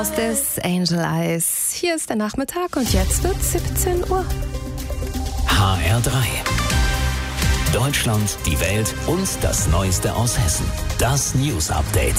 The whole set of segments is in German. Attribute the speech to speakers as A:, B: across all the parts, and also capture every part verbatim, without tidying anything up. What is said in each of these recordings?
A: Aus des Angel Eyes. Hier ist der Nachmittag und jetzt wird siebzehn Uhr.
B: H R drei. Deutschland, die Welt und das Neueste aus Hessen. Das News Update.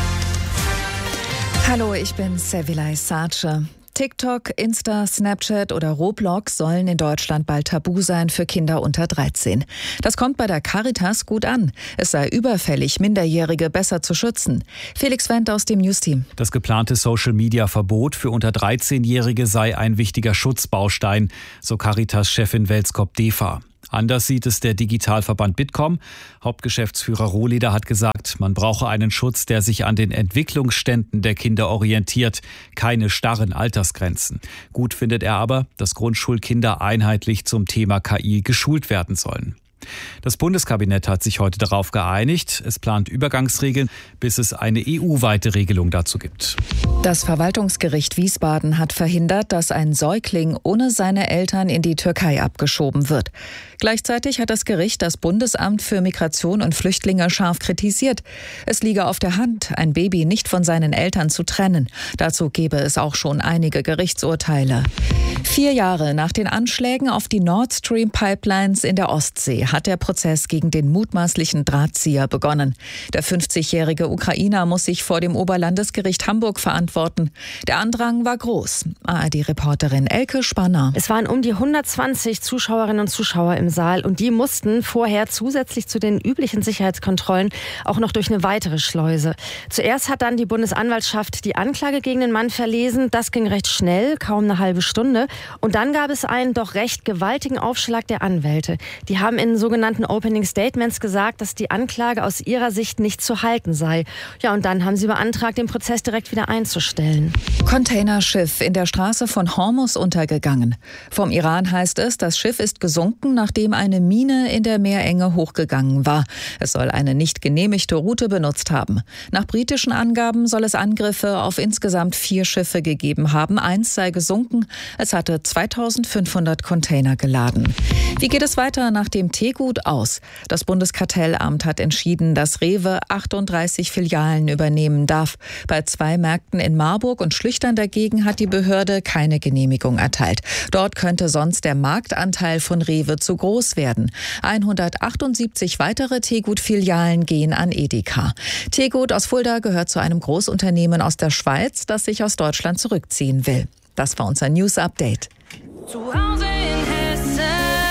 C: Hallo, ich bin Sevilay Sace. TikTok, Insta, Snapchat oder Roblox sollen in Deutschland bald tabu sein für Kinder unter dreizehn. Das kommt bei der Caritas gut an. Es sei überfällig, Minderjährige besser zu schützen. Felix Wendt aus dem Newsteam.
D: Das geplante Social-Media-Verbot für unter dreizehnjährige sei ein wichtiger Schutzbaustein, so Caritas-Chefin Welskop-Defa. Anders sieht es der Digitalverband Bitkom. Hauptgeschäftsführer Rohleder hat gesagt, man brauche einen Schutz, der sich an den Entwicklungsständen der Kinder orientiert, keine starren Altersgrenzen. Gut findet er aber, dass Grundschulkinder einheitlich zum Thema K I geschult werden sollen. Das Bundeskabinett hat sich heute darauf geeinigt. Es plant Übergangsregeln, bis es eine E U-weite Regelung dazu gibt.
C: Das Verwaltungsgericht Wiesbaden hat verhindert, dass ein Säugling ohne seine Eltern in die Türkei abgeschoben wird. Gleichzeitig hat das Gericht das Bundesamt für Migration und Flüchtlinge scharf kritisiert. Es liege auf der Hand, ein Baby nicht von seinen Eltern zu trennen. Dazu gebe es auch schon einige Gerichtsurteile. Vier Jahre nach den Anschlägen auf die Nord Stream Pipelines in der Ostsee hat der Prozess gegen den mutmaßlichen Drahtzieher begonnen. Der fünfzigjährige Ukrainer muss sich vor dem Oberlandesgericht Hamburg verantworten. Der Andrang war groß. A R D-Reporterin Elke Spanner.
E: Es waren um die hundertzwanzig Zuschauerinnen und Zuschauer im Saal und die mussten vorher zusätzlich zu den üblichen Sicherheitskontrollen auch noch durch eine weitere Schleuse. Zuerst hat dann die Bundesanwaltschaft die Anklage gegen den Mann verlesen. Das ging recht schnell, kaum eine halbe Stunde. Und dann gab es einen doch recht gewaltigen Aufschlag der Anwälte. Die haben in sogenannten Opening Statements gesagt, dass die Anklage aus ihrer Sicht nicht zu halten sei. Ja, und dann haben sie beantragt, den Prozess direkt wieder einzustellen.
C: Containerschiff in der Straße von Hormuz untergegangen. Vom Iran heißt es, das Schiff ist gesunken, nachdem eine Mine in der Meerenge hochgegangen war. Es soll eine nicht genehmigte Route benutzt haben. Nach britischen Angaben soll es Angriffe auf insgesamt vier Schiffe gegeben haben. Eins sei gesunken. Es hatte zweitausendfünfhundert Container geladen. Wie geht es weiter nach dem Teegut aus? Das Bundeskartellamt hat entschieden, dass Rewe achtunddreißig Filialen übernehmen darf. Bei zwei Märkten in Marburg und Schlüchtern dagegen hat die Behörde keine Genehmigung erteilt. Dort könnte sonst der Marktanteil von Rewe zu groß werden. hundertachtundsiebzig weitere Teegut-Filialen gehen an Edeka. Teegut aus Fulda gehört zu einem Großunternehmen aus der Schweiz, das sich aus Deutschland zurückziehen will. Das war unser News Update.
A: Zu Hause in Hessen.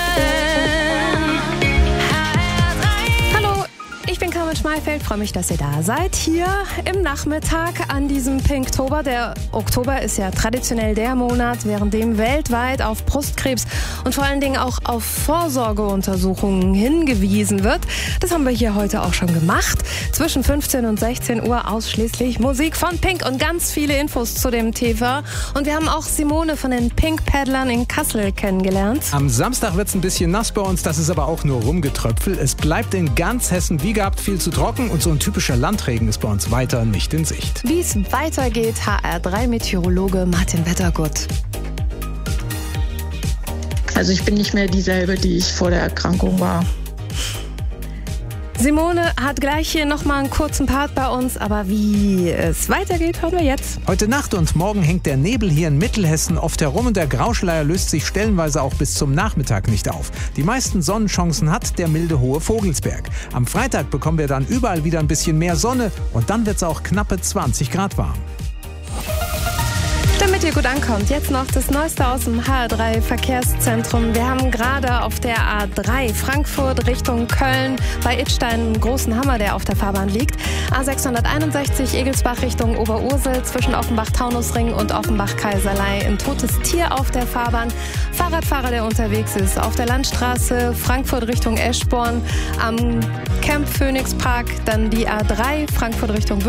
A: Hallo, ich bin Carmen Schmeifeld, freue mich, dass ihr da seid. Hier im Nachmittag an diesem Pinktober. Der Oktober ist ja traditionell der Monat, während dem weltweit auf Brustkrebs und vor allen Dingen auch auf Vorsorgeuntersuchungen hingewiesen wird. Das haben wir hier heute auch schon gemacht. Zwischen fünfzehn und sechzehn Uhr ausschließlich Musik von Pink und ganz viele Infos zu dem Thema. Und wir haben auch Simone von den Pink Paddlern in Kassel kennengelernt.
F: Am Samstag wird es ein bisschen nass bei uns, das ist aber auch nur Rumgetröpfel. Es bleibt in ganz Hessen wie gehabt viel zu trocken und so ein typischer Landregen ist bei uns weiter nicht in Sicht.
A: Wie es weitergeht, H R drei Meteorologe Martin Wettergut.
G: Also ich bin nicht mehr dieselbe, die ich vor der Erkrankung war.
A: Simone hat gleich hier nochmal einen kurzen Part bei uns, aber wie es weitergeht, hören wir jetzt.
F: Heute Nacht und morgen hängt der Nebel hier in Mittelhessen oft herum und der Grauschleier löst sich stellenweise auch bis zum Nachmittag nicht auf. Die meisten Sonnenchancen hat der milde hohe Vogelsberg. Am Freitag bekommen wir dann überall wieder ein bisschen mehr Sonne und dann wird es auch knappe zwanzig Grad warm.
A: Damit ihr gut ankommt, jetzt noch das Neueste aus dem H R drei Verkehrszentrum. Wir haben gerade auf der A drei Frankfurt Richtung Köln bei Idstein einen großen Hammer, der auf der Fahrbahn liegt. A sechshunderteinundsechzig Egelsbach Richtung Oberursel zwischen Offenbach-Taunusring und Offenbach-Kaiserlei. Ein totes Tier auf der Fahrbahn. Fahrradfahrer, der unterwegs ist. Auf der Landstraße Frankfurt Richtung Eschborn am Camp Phoenix Park. Dann die A drei Frankfurt Richtung